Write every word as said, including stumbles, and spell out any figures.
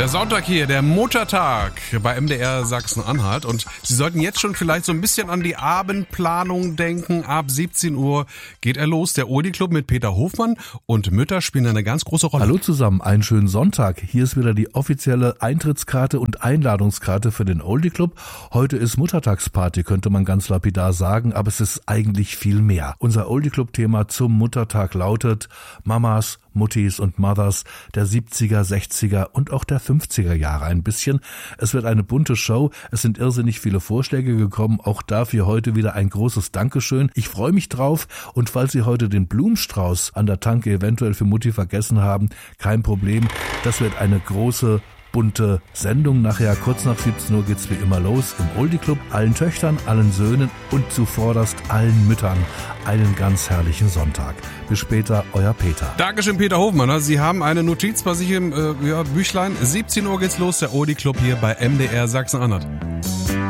Der Sonntag hier, der Muttertag bei M D R Sachsen-Anhalt. Und Sie sollten jetzt schon vielleicht so ein bisschen an die Abendplanung denken. Ab siebzehn Uhr geht er los, der Oldie Club mit Peter Hofmann. Und Mütter spielen eine ganz große Rolle. Hallo zusammen, einen schönen Sonntag. Hier ist wieder die offizielle Eintrittskarte und Einladungskarte für den Oldie Club. Heute ist Muttertagsparty, könnte man ganz lapidar sagen, aber es ist eigentlich viel mehr. Unser Oldie Club-Thema zum Muttertag lautet Mamas, Muttis und Mothers der siebziger, sechziger und auch der fünfziger Jahre ein bisschen. Es wird eine bunte Show, es sind irrsinnig viele Vorschläge gekommen, auch dafür heute wieder ein großes Dankeschön. Ich freue mich drauf und falls Sie heute den Blumenstrauß an der Tanke eventuell für Mutti vergessen haben, kein Problem, das wird eine große bunte Sendung. Nachher kurz nach siebzehn Uhr geht's wie immer los im Oldie Club. Allen Töchtern, allen Söhnen und zuvorderst allen Müttern einen ganz herrlichen Sonntag. Bis später, euer Peter. Dankeschön, Peter Hofmann. Sie haben eine Notiz bei sich im äh, ja, Büchlein. siebzehn Uhr geht's los, der Oldie Club hier bei M D R Sachsen-Anhalt.